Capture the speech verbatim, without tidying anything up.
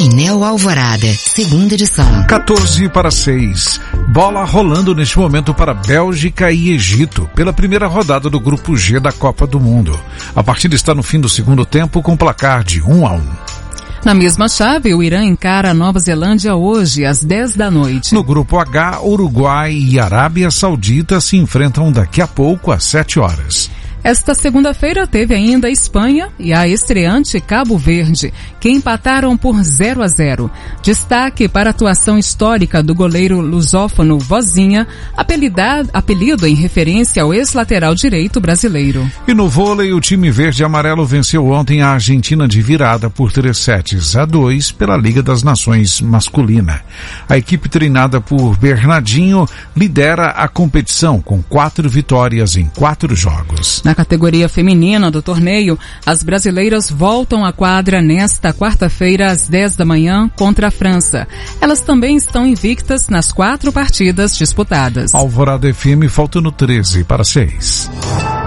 Painel Alvorada, segunda edição. quatorze para seis. Bola rolando neste momento para Bélgica e Egito, pela primeira rodada do Grupo G da Copa do Mundo. A partida está no fim do segundo tempo com placar de um a um. Na mesma chave, o Irã encara a Nova Zelândia hoje, às dez da noite. No Grupo H, Uruguai e Arábia Saudita se enfrentam daqui a pouco, às sete horas. Esta segunda-feira teve ainda a Espanha e a estreante Cabo Verde, que empataram por zero a zero. Destaque para a atuação histórica do goleiro lusófono Vozinha, apelidado, apelido em referência ao ex-lateral direito brasileiro. E no vôlei, o time verde e amarelo venceu ontem a Argentina de virada por três sets a dois pela Liga das Nações masculina. A equipe treinada por Bernardinho lidera a competição com quatro vitórias em quatro jogos. Na categoria feminina do torneio, as brasileiras voltam à quadra nesta quarta-feira às dez da manhã contra a França. Elas também estão invictas nas quatro partidas disputadas. Alvorada F M faltando treze para seis.